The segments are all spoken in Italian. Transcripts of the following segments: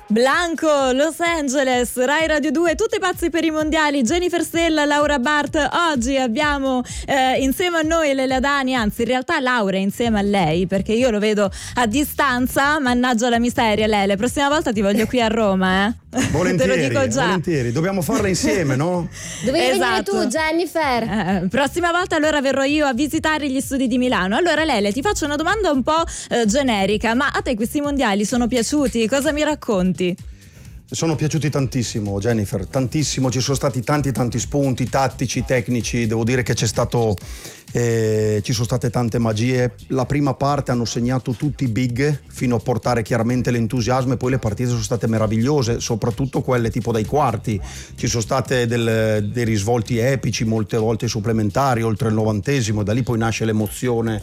Blanco, Los Angeles, Rai Radio 2, tutti pazzi per i mondiali. Jennifer Stella, Laura Bart. Oggi abbiamo insieme a noi Lele Dani, anzi in realtà Laura è insieme a lei perché io lo vedo a distanza. Mannaggia la miseria, Lele, prossima volta ti voglio qui a Roma, Volentieri, te lo dico già. Volentieri, dobbiamo farla insieme, no? Dovevi venire tu, Jennifer. Prossima volta allora verrò io a visitare gli studi di Milano. Allora Lele, ti faccio una domanda un po' generica, ma a te questi mondiali sono piaciuti? Cosa mi racconti? Sono piaciuti tantissimo, Jennifer, tantissimo. Ci sono stati tanti spunti tattici, tecnici. Devo dire che ci sono state tante magie. La prima parte hanno segnato tutti i big fino a portare chiaramente l'entusiasmo, e poi le partite sono state meravigliose, soprattutto quelle tipo dai quarti. Ci sono state dei risvolti epici, molte volte supplementari oltre il 90°, da lì poi nasce l'emozione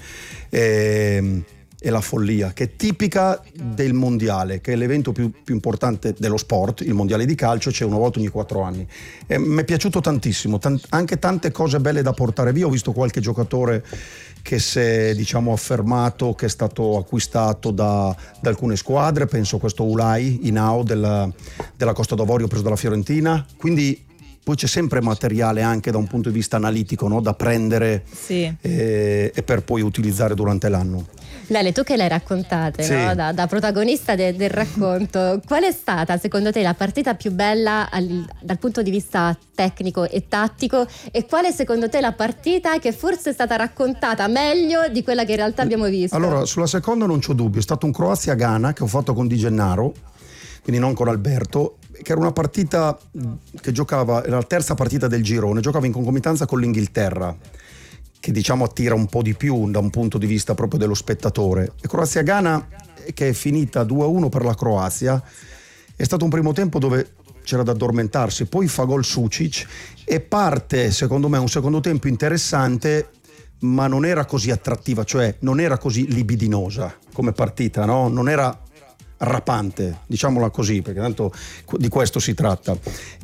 e la follia, che è tipica del mondiale, che è l'evento più importante dello sport. Il mondiale di calcio c'è una volta ogni 4 anni. Mi è piaciuto tantissimo, anche tante cose belle da portare via. Ho visto qualche giocatore che si è affermato, che è stato acquistato da alcune squadre. Penso a questo Ulai Inao della Costa d'Avorio, preso dalla Fiorentina. Quindi poi c'è sempre materiale anche da un punto di vista analitico, no? Da prendere, sì, e per poi utilizzare durante l'anno. Lele, tu che l'hai raccontate, sì, no? da protagonista del racconto, qual è stata secondo te la partita più bella dal punto di vista tecnico e tattico, e quale secondo te la partita che forse è stata raccontata meglio di quella che in realtà abbiamo visto? Allora, sulla seconda non c'ho dubbio, è stato un Croazia-Ghana che ho fatto con Di Gennaro, quindi non con Alberto, che era una partita che giocava, era la terza partita del girone, giocava in concomitanza con l'Inghilterra, che attira un po' di più da un punto di vista proprio dello spettatore. E Croazia-Ghana, che è finita 2-1 per la Croazia, è stato un primo tempo dove c'era da addormentarsi, poi fa gol Sucic e parte secondo me un secondo tempo interessante, ma non era così attrattiva, cioè non era così libidinosa come partita, no? Non era rappante, diciamola così, perché tanto di questo si tratta.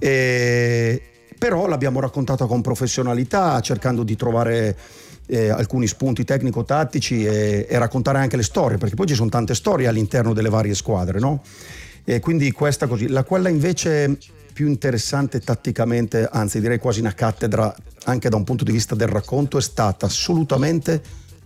Però l'abbiamo raccontata con professionalità, cercando di trovare alcuni spunti tecnico-tattici e raccontare anche le storie, perché poi ci sono tante storie all'interno delle varie squadre, no? E quindi questa così. Quella invece più interessante tatticamente, anzi direi quasi una cattedra anche da un punto di vista del racconto, è stata assolutamente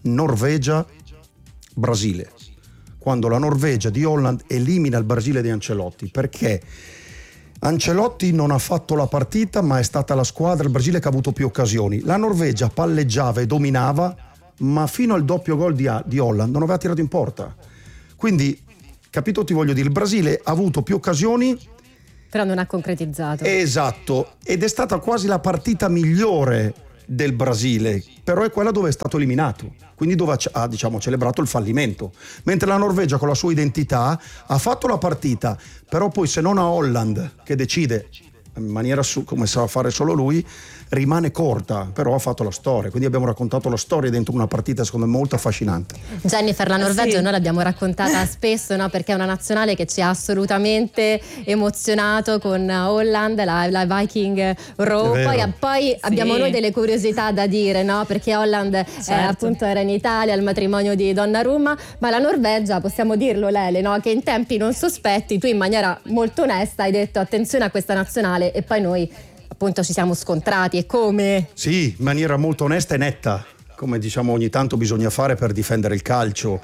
Norvegia-Brasile, quando la Norvegia di Holland elimina il Brasile di Ancelotti, perché Ancelotti non ha fatto la partita, ma è stata la squadra, il Brasile, che ha avuto più occasioni. La Norvegia palleggiava e dominava, ma fino al doppio gol di Holland non aveva tirato in porta. Quindi, capito, ti voglio dire, il Brasile ha avuto più occasioni, però non ha concretizzato. Esatto, ed è stata quasi la partita migliore del Brasile, però è quella dove è stato eliminato, quindi dove ha celebrato il fallimento, mentre la Norvegia con la sua identità ha fatto la partita, però poi se non a Holland, che decide in maniera come sa fare solo lui, rimane corta, però ha fatto la storia. Quindi abbiamo raccontato la storia dentro una partita secondo me molto affascinante. Jennifer, la Norvegia sì, noi l'abbiamo raccontata spesso, no? Perché è una nazionale che ci ha assolutamente emozionato con Holland, la Viking Row. Poi sì, abbiamo noi delle curiosità da dire, no? Perché Holland appunto era in Italia al matrimonio di Donnarumma, ma la Norvegia, possiamo dirlo, Lele, no? Che in tempi non sospetti tu in maniera molto onesta hai detto attenzione a questa nazionale, e poi noi appunto ci siamo scontrati. E come? Sì, in maniera molto onesta e netta, come ogni tanto bisogna fare per difendere il calcio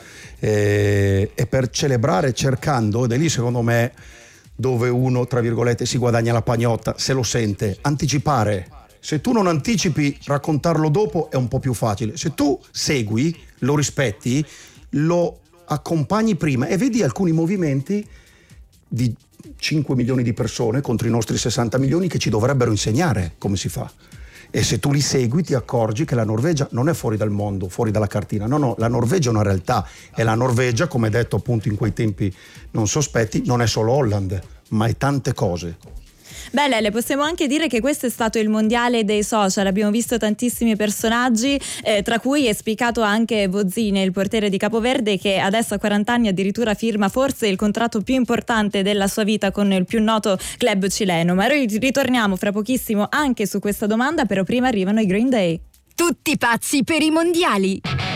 e per celebrare, cercando, ed è lì secondo me dove uno tra virgolette si guadagna la pagnotta, se lo sente, anticipare. Se tu non anticipi, raccontarlo dopo è un po' più facile. Se tu segui, lo rispetti, lo accompagni prima e vedi alcuni movimenti di 5 milioni di persone contro i nostri 60 milioni che ci dovrebbero insegnare come si fa. E se tu li segui ti accorgi che la Norvegia non è fuori dal mondo, fuori dalla cartina. No, la Norvegia è una realtà, e la Norvegia, come detto appunto in quei tempi non sospetti, non è solo Holland, ma è tante cose. Beh, Lele, possiamo anche dire che questo è stato il mondiale dei social. Abbiamo visto tantissimi personaggi, tra cui è spiccato anche Bozzine, il portiere di Capoverde, che adesso a 40 anni addirittura firma forse il contratto più importante della sua vita con il più noto club cileno. Ma noi ritorniamo fra pochissimo anche su questa domanda, però prima arrivano i Green Day. Tutti pazzi per i mondiali.